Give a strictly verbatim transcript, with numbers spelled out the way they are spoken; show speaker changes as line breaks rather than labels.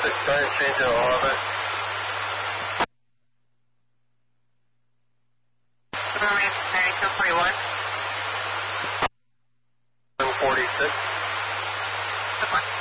Try and change out all of it.
ninety-two forty-one.
seven forty-six.
Good one.